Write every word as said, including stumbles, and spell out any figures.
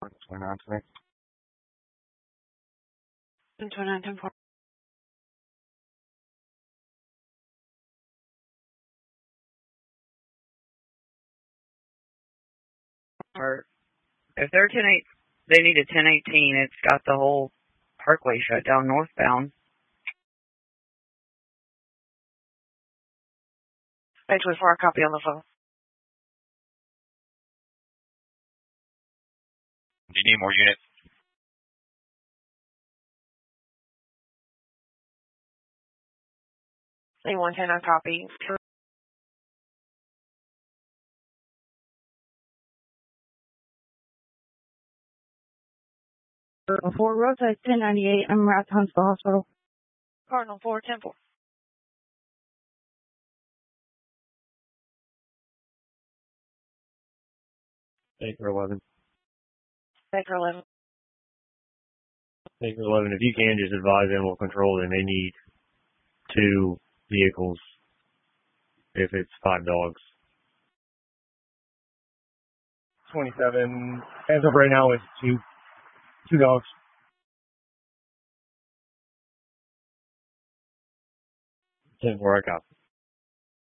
four, twenty-nine to me. twenty-nine, ten four. Or if they're ten eight, they need a ten eighteen. It's got the whole parkway shut down northbound. Page for a copy on the phone. Do you need more units? A one ten on copy. Before Roadside ten ninety-eight, I'm at Huntsville Hospital. Cardinal four, ten four. Baker eleven. Baker eleven. Baker eleven, if you can, just advise Animal Control that they need two vehicles if it's five dogs. twenty-seven, as of right now, it's two, two dogs. ten four, I copy.